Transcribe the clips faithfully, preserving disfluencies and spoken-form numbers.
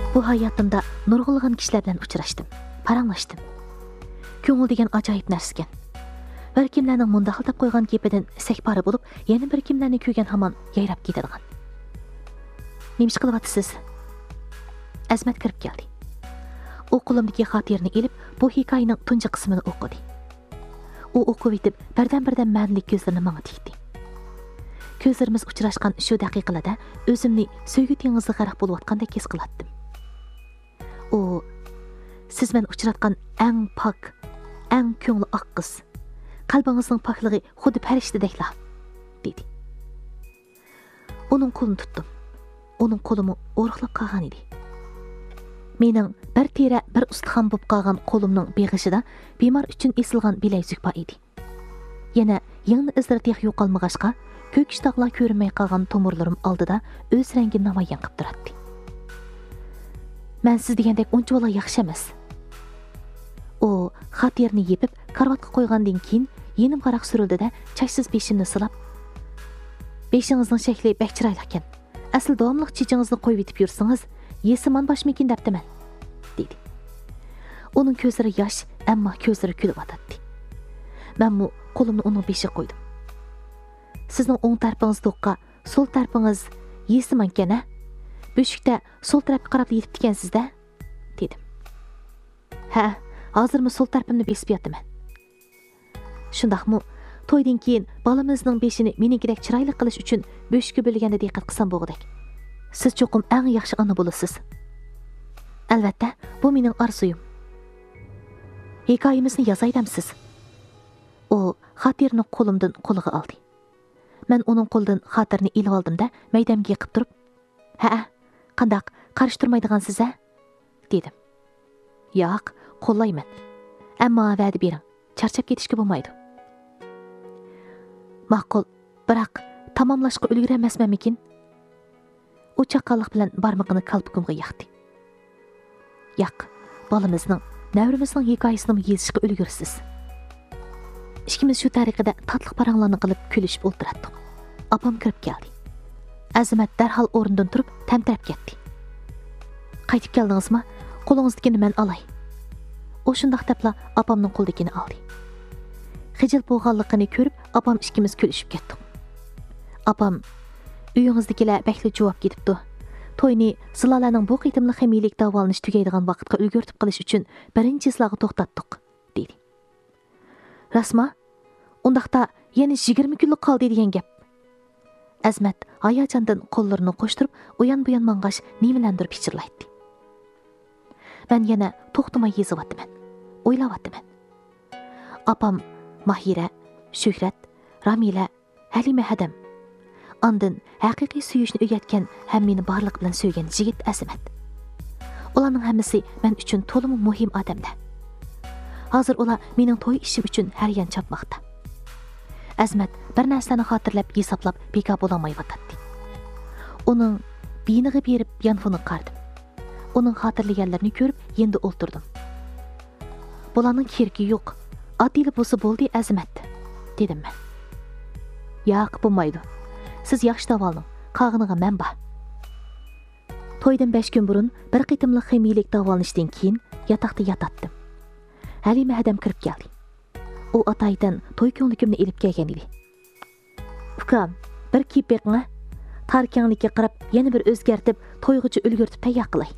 Bu hayatımda nurg'ulg'an kishilar bilan uchrashdim, paranglashdim. Ko'ngil degan ajoyib narsa ekan. Bir kimlarning mundaq deb qo'ygan gapidan sakpari bo'lib, yana bir kimlarni ko'rgan hamon yayrab ketadigan. Nima ish qilyapsiz? Azmat kirib keldi. U qo'limdagi xatirni elib, bu hikoyaning tunji qismini o'qidi. U o'qib etib, birdan-birdan ma'nili ko'zlarini menga tikdi. Ko'zlarimiz uchrashgan shu daqiqalarda o'zimni sevgi dengizida g'arq bo'layotgandek his qilatdim. U siz men uchratgan eng pok, eng ko'ngli oq qiz. Qalbingizning pokligi xuddi farishtadekla, dedi. Uning qo'lini tutdim. Uning qo'limi o'riqlab qolgan edi. Mening bir tera, bir ustixon bo'lib qolgan qo'limning beg'ishida bemor uchun esilgan bilaguzuk bor edi. Yana yangi izlari yo'qolmag'achqa, ko'kishtaqlar ko'rinmay qolgan tomirlarim oldida o'z rangini namoyon qilib turardi. Men siz degandek uncha bola yaxshi emas. U xatirni yepib, karvatga qo'ygandan keyin yenim qaraq surildi-da, chachsiz beshimni silab, "Beshingizning shakli bek chiroyli ekan. Asl davomli chechingizni qo'yib etib yursangiz, yesiman boshmikin debdiman", dedi. Uning ko'zlari yosh, ammo ko'zlari kulib otadi. Men bu qo'limni uning beshiga qo'ydim. Sizning o'ng tarafingizda o'qqa, so'l tarafingiz yesiman ekan-a? Beshikda so'l tarafga qarab yetib ekansiz-da, dedim. "Ha, hozirmi so'l tarafimni besib yotaman." Shundaqmi, to'ydan keyin bolamizning beshini meningidek chiroyli qilish uchun bo'shga bo'lganda diqqat qilsam bo'g'dak. Siz cho'qim eng yaxshi ona bo'lasiz. Albatta, bu mening orzuyim. Hikoyamizni yozaydamsiz? U xatirni qo'limdan qo'liga oldi. Men uning qo'lidan xatirni ilib oldim-da, maydamga yiqib turib, "Ha, qandaq qarshi turmaydigansiz-a?" dedim. "Yo'q, qo'llayman. Ammo va'da bering, charchab ketishga bo'lmaydi." Ma'qul, biroq tamomlashga ulguramasmanmikin? U chaqqonlik bilan barmog'ini kalpukumga yaqdi. "Yo'q, bolamizning, navrimizning hikoyasini yozishga ulgursiz." Ikkimiz shu tariqada tatliq paranglarni qilib kulishib o'tirdik. Opam kirib keldi. Azimat darhol o'rnidan turib, tamtarab ketdi. "Qaytib keldingizmi? Qo'lingizdagini men olay." U shundoq debla opamning qo'lidagini oldi. Xijil bo'lganligini ko'rib, opam ikkimiz kulishib ketdik. Opam, "Uyingizdagilar bakli javob ketibdi. To'yni sizlarning bu qitimli ximiylik davolanish tugaydigan vaqtga ulgurtib qilish uchun birinchi sizlarga to'xtatdik", dedi. "Rasma? Undaqda yana yigirma kunlik qoldi degan gap." Azmat hayajondan qo'llarini qo'shtirib, uyan-buyan mang'ash nimalandir pichirlaydi. Men yana to'xtamay yozyapman, o'ylayapman. Opam Mahira, Shuhrat, Ramila, Halima Hadam. Ondan haqiqiy suyishni o'rgatgan ham meni barliq bilan sevgan yigit Azmat. Ularning hammasi men uchun to'liq muhim odamlar. Hozir ular mening to'y ishim uchun har yan chopmoqda. Azmat bir narsani xotirlab, hisoblab beka bo'lolmayotdi. Uning beyniga berib yanfuni qardim. Uning xotirlaganlarini ko'rib, endi o'ltirdim. "Bularning keragi yo'q. Oddiy bo'lsa bo'ldi, Azmat", dedim men. "Yo'q, bo'lmaydi. Siz yaxshi davoling. Qog'iniga men bor." To'ydan besh kun burun bir qitimli ximiylik davolanishdan keyin yotoqda yotatdim. Halima Hadam kirib keldi. U otaydan to'y ko'nglimni elib kelgan edi. "Ukam, bir kiyib beqing-a. Tarkanglikka qarab yana bir o'zgartib, to'yg'icha ulgurtib tayyor qilay."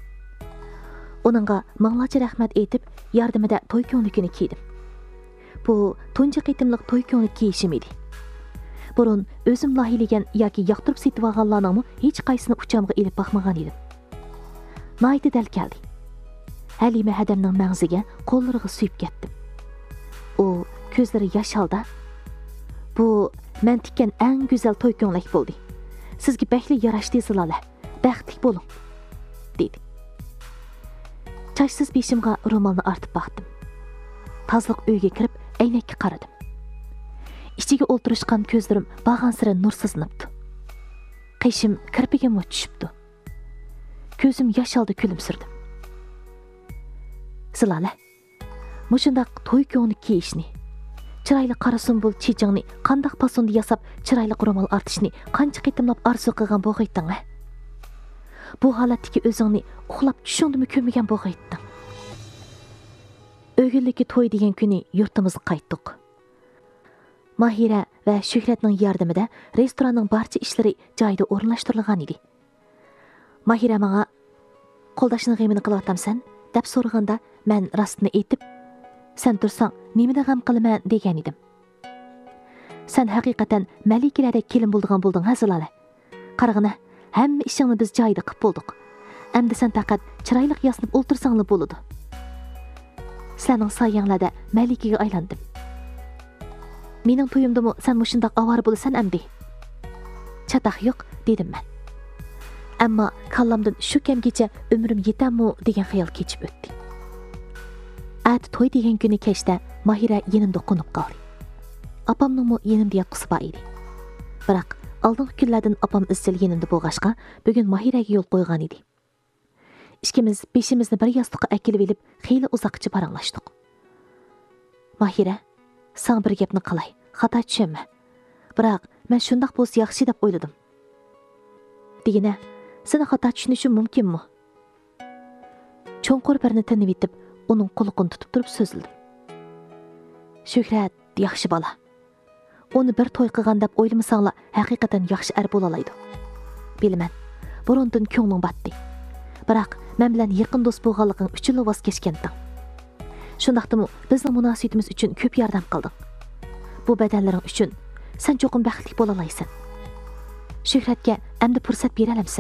Uningga minglarcha rahmat aytib, yordamida to'y ko'ngligini kiydim. Bu tunji qitimliq to'y ko'nglik kiyishim edi. Burun o'zim loyihlagan yoki yoqtirib setib olganlarning hech qaysini uchamga elib baxmagan edim. Noyda dal keldi. Halima Hadamning mag'ziga qo'llariga suyib ketdim. U ko'zlari yosh oldi. "Bu men tikkan eng go'zal to'y ko'nglik bo'ldi. Sizga bakli yarashdi sizlar. Baxtli bo'ling", dedi. Chachsiz beshimga ro'molni artib baxdim. Tazliq uyga kirib, aynakka qaradim. Ichiga o'ltirishgan ko'zlarim bag'an sira nursizlanibdi. Qishim kirpigimga tushibdi. Ko'zim yosh oldi kulimsirdim. "Sizlar, mushundaq to'y ko'nglik kiyishni, chiroyli qora sumbul chechingni qandaq pasonda yasab, chiroyli ro'mol artishni qancha qitimlab orzu qilgan bo'g'aytding-a? bu holatdagi o'zingni uxlab tushingdimi ko'rmagan bo'lg'ayding. O'g'illikka to'y degan kuni yurtimizga qaytdik. Mahira va Shuhratning yordamida restoranning barcha ishlari joyida o'rinlashtirilgan edi. Mahira menga qo'ldashning g'amini qilyapsan deb so'raganda men rostni aytib, sen tursang nimada g'am qilaman degan edim. Sen haqiqatan malikalarda kelin bo'ldigan bo'lding hazilala. Qarag'ina, hamma ishingni biz joyida qilib bo'ldik. Endi sen faqat chiroyli yasinib o'ltirsanglar bo'ladi. Sening sayanglarda malikaga aylandim. Mening to'yimdimi sen mushundaq avara bo'lasan amdi? Chataq yo'q dedim men. Ammo kallamdan shu kamgacha umrim yetammi degan xayol kechib o'tdi. At to'y degan kuni kechda Mahira yenimda qo'nib qoldi. Apamning yenimda yotqisi bor edi. Biroq oldingi kunlardan apam izchil yenimda bo'lg'ashqa, bugun Mahiraga yo'l qo'ygan edi. Ikkimiz beshimizni bir yostiqqa akilib olib, xeyli uzoqcha paranglashdik. Mahira, sen bir gapni qilay, xato tushunma. Biroq men shundoq bo'lsa yaxshi deb o'yladim. Degina, seni xato tushunishim mumkinmi? Cho'nqur birni tinib etib, uning qo'liqini tutib turib so'zildim. Shuhrat yaxshi bola. Uni bir to'y qilgan deb o'ylamasanglar, haqiqatan yaxshi er bo'la oladi. Bilaman, burundan ko'nglim batdi. Biroq men bilan yaqin do'st bo'lganliging uchun voz kechganding. Shundaqdimi bizning munosabatimiz uchun ko'p yordam qilding. Bu badallaring uchun sen cho'qim baxtli bo'la olaysan. Shuhratga endi fursat bera olamsan.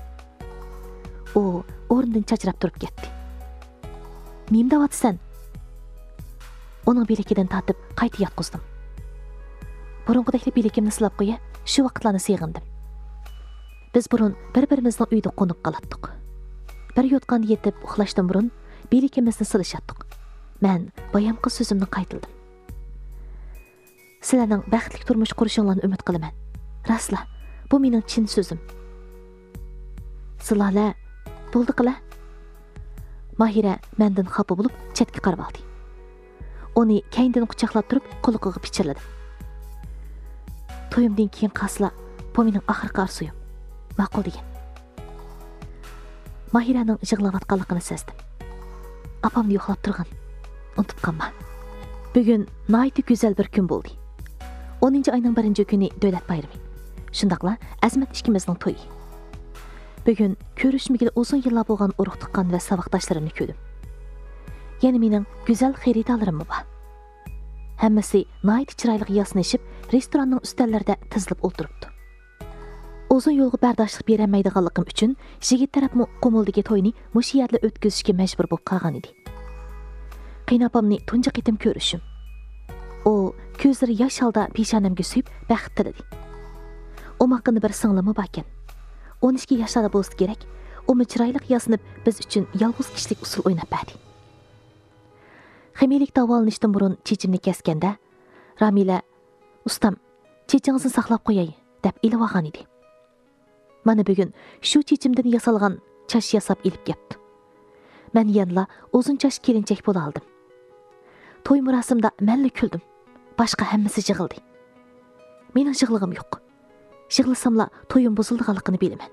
U o'rnidan chachrab turib ketdi. Nim deyapsan? Uning bilikidan tortib qayta yotqizdim. Burunqidek bilikimni silab qo'ya, shu vaqtlarni seg'indim. Biz burun bir-birimizning uyda qo'nib qolatdik. Bir yotqanda yetib uxlashdan burun bilikimizni silishatdik. Men bayamqi so'zimni qaytildim. Sizlarning baxtli turmush qurishinglarni umid qilaman. Rasla, bu mening chin so'zim. Sizlarla bo'ldi qila. Mahira mendan xafa bo'lib chetga qarab oldi. Uni keyindan quchoqlab turib quliqiga pichirladi. To'yimdan keyin qasla, bu mening oxirgi arzuyim. Ma'qul degan. Mahiraning yig'layotganligini sezdim. Apamni yo'qlab turgan. Unutib qolma. Bugun nihoyatda go'zal bir kun bo'ldi. o'ninchi oyning birinchi kuni davlat bayrami. Shundaqla Azmat ikkimizning to'yi. Bugun ko'rishmagida uzun yillar bo'lgan urug' tuqqan va saboqdoshlarimni ko'rdim. Yana mening go'zal xaridorlarim bor. Hammasi nihoyatda chiroyli yasinishib, restoranning ustallarida tizilib o'tiribdi. Uzun yo'lga bardoshlik berolmaydiganligim uchun yigit tarafmi qo'mildagi to'yni mush yerda o'tkazishga majbur bo'lib qolgan edi. Qiynapamni tunji qitim ko'rishim. U ko'zlari yosh holda peshonamga suyib baxt tiladi. O'maqini bir singlimi bor ekan. o'n ikki yoshlarda bo'lsa kerak, u chiroyli yasinib biz uchun yolg'iz kishilik usul o'ynab berdi. Ximilik davolanishdan burun chechimni kesganda, Ramila, "Ustam, chechingizni saqlab qo'yay" deb ilib olgan edi. Mana bugun shu chechimdan yasalgan chash yasab ilib ketdi. Men yanla uzun chash kelinchak bo'la oldim. To'y marosimida menli kuldim. Boshqa hammasi yig'ildi. Mening yig'lig'im yo'q. Yig'lasamla to'yim buzildiganligini bilaman.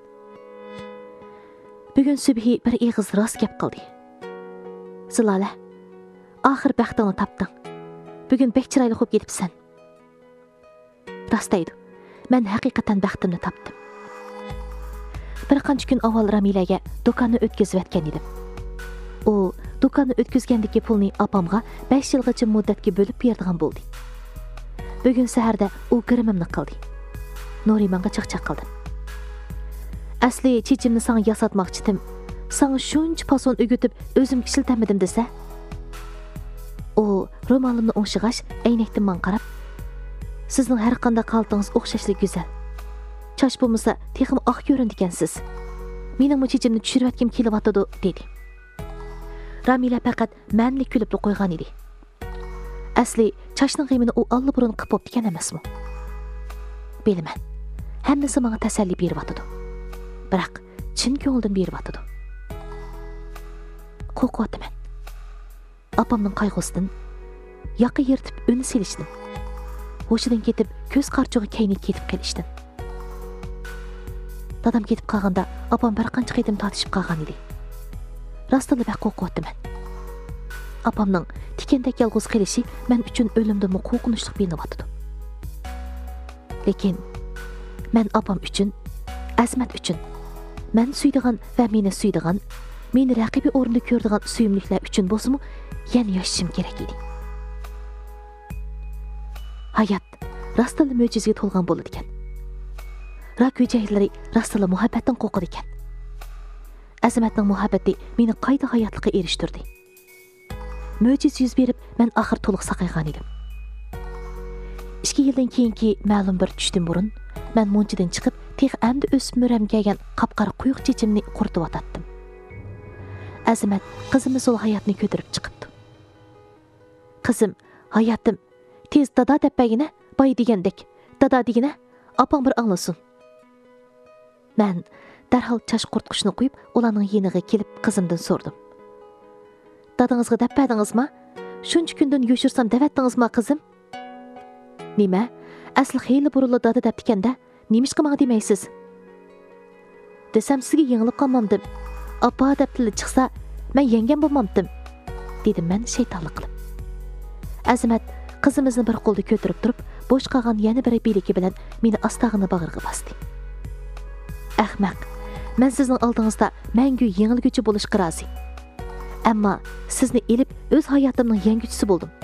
Bugun subhi bir eg'iz rost gap qildi. Zilola, oxir baxtingni topding. Bugun bek chiroyli bo'lib ketibsan. Rost aydi. Men haqiqatan baxtimni topdim. Bir qancha kun avval Ramilaga do'konni o'tkazib o'tgan edim. U do'konni o'tkazgandagi pulni opamga besh yilgacha muddatga bo'lib berdigan bo'ldi. Bugun saharda u kirimimni qildi. Norimanga chaqchaq qildim. Asli chechimni sana yasatmoqchi edim. Sana shuncha pason o'g'itib o'zim ishiltamadim desa. U ro'molimni o'ngshig'ash aynakdan man qarab, "Sizning har qanday qaltingiz o'xshashli go'zal. Chash bo'lmasa, texim oq ko'rindikansiz. Mening chechimni tushirayotgim kelyapti" dedi. Ramila faqat menli kulib qo'ygan edi. Asli chashning g'imini u allburun qilib o'tgan emasmi? Bilaman. Hammasi menga tasalli beryapti. Biroq chin ko'ngildan beryapti. Qo'rqyapman. Opamning qayg'usidan, yoqqa yirtib uni silishdan, hushidan ketib ko'z qarchug'i kaynib ketib qolishdan. dadam ketib qolganda apam bir qancha qitim tatishib qolgan edi. Rastla baq qo'rqyapman. Apamning tikendek yolg'iz qilishi men uchun o'limdan qo'rqinchli bo'lyapti. Lekin men apam uchun, Azmat uchun, men suydigan va meni suydigan, meni raqibi o'rnida ko'rdigan suyimliklar uchun bo'lsa-mu, yana yashashim kerak edi. Hayot rastla mo'jizaga to'lgan bo'ladi ekan. Rak hüceylari rastla muhabbatdan qo'rqar ekan. Azmatning muhabbati meni qayta hayotlikqa erishtirdi. Mo'jiz yuz berib, men oxir to'liq saqaygan edim. ikki yildan keyinki ma'lum bir tushdan burun men munchidan chiqib, tex amdi o'sib mo'ram kelgan qapqara quyuq chechimni quritib otatdim. Azmat qizimiz ol hayotni ko'tarib chiqibdi. Qizim, hayotim, tez dada depagina, bay degandek. Dada degina, apang bir anglasin. Men darhol chash qurtqishni qo'yib, ularning yeniga kelib qizimdan so'rdim. Dadangizga deppadingizmi? Shuncha kundan yo'shirsam davatdingizmi qizim? Nima? Asli xeyli burunli dada deptikanda, nimishqa menga demaysiz? Desam sizga yengilib qolmamdim. Apa deb tili chiqsa, men yengam bo'lmamdim, dedim men shaytonlik qilib. Azmat qizimizni bir qo'lda ko'tarib turib, bo'sh qolgan yana bir biligi bilan meni astag'ini bag'riga bosdi. Ahmaq, men sizning oldingizda mangu yengilguchi bo'lishga rozi. Ammo sizni elib o'z hayotimning yangichisi bo'ldim.